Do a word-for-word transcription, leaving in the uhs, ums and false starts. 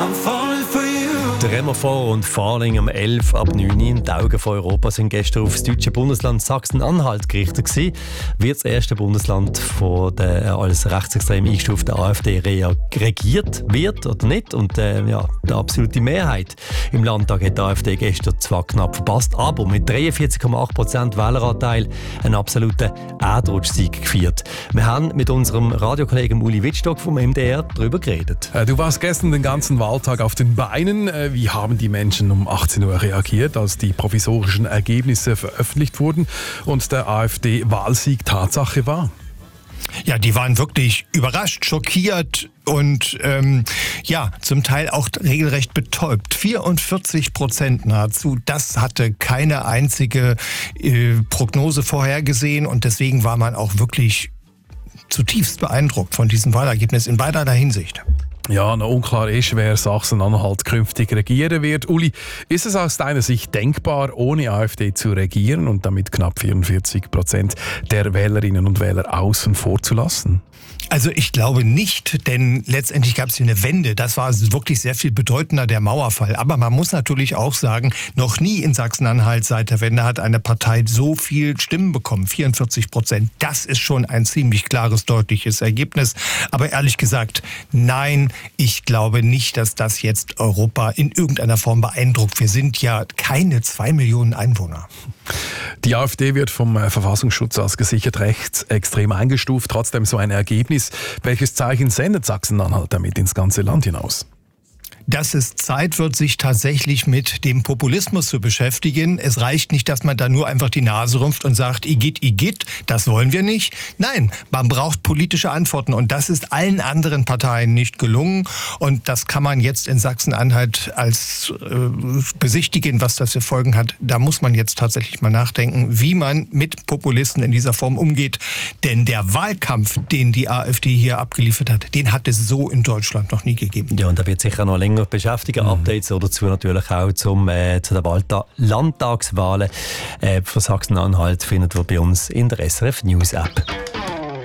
I'm falling for you. Der Remaphor und Farling um elf ab neun Uhr. Die Augen von Europa sind gestern auf das deutsche Bundesland Sachsen-Anhalt gerichtet gewesen. Wird das erste Bundesland von der als rechtsextrem eingestuften AfD regiert wird oder nicht? Und äh, ja, die absolute Mehrheit im Landtag hat die AfD gestern zwar knapp verpasst, aber mit dreiundvierzig Komma acht Prozent Wähleranteil einen absoluten Erdrutschsieg gefeiert. Wir haben mit unserem Radiokollegen Uli Wittstock vom M D R darüber geredet. Du warst gestern den ganzen Wahltag auf den Beinen. Wie haben die Menschen um achtzehn Uhr reagiert, als die provisorischen Ergebnisse veröffentlicht wurden und der AfD-Wahlsieg Tatsache war? Ja, die waren wirklich überrascht, schockiert und ähm, ja, zum Teil auch regelrecht betäubt. vierundvierzig Prozent nahezu, das hatte keine einzige äh, Prognose vorhergesehen und deswegen war man auch wirklich zutiefst beeindruckt von diesem Wahlergebnis in beiderlei Hinsicht. Ja, noch unklar ist, wer Sachsen-Anhalt künftig regieren wird. Uli, ist es aus deiner Sicht denkbar, ohne AfD zu regieren und damit knapp vierundvierzig Prozent der Wählerinnen und Wähler außen vor zu lassen? Also ich glaube nicht, denn letztendlich gab es hier eine Wende. Das war wirklich sehr viel bedeutender, der Mauerfall. Aber man muss natürlich auch sagen, noch nie in Sachsen-Anhalt seit der Wende hat eine Partei so viel Stimmen bekommen. vierundvierzig Prozent. Das ist schon ein ziemlich klares, deutliches Ergebnis. Aber ehrlich gesagt, nein, ich glaube nicht, dass das jetzt Europa in irgendeiner Form beeindruckt. Wir sind ja keine zwei Millionen Einwohner. Die AfD wird vom Verfassungsschutz als gesichert rechtsextrem eingestuft. Trotzdem so ein Ergebnis. Welches Zeichen sendet Sachsen-Anhalt damit ins ganze Land hinaus? Dass es Zeit wird, sich tatsächlich mit dem Populismus zu beschäftigen. Es reicht nicht, dass man da nur einfach die Nase rümpft und sagt, Igitt, Igitt, das wollen wir nicht. Nein, man braucht politische Antworten und das ist allen anderen Parteien nicht gelungen. Und das kann man jetzt in Sachsen-Anhalt als äh, besichtigen, was das für Folgen hat. Da muss man jetzt tatsächlich mal nachdenken, wie man mit Populisten in dieser Form umgeht. Denn der Wahlkampf, den die AfD hier abgeliefert hat, den hat es so in Deutschland noch nie gegeben. Ja, und da wird sicher noch länger beschäftigen. Mhm. Updates dazu natürlich auch zum, äh, zu den Wahlta- Landtagswahlen äh, von Sachsen-Anhalt findet ihr bei uns in der S R F News App.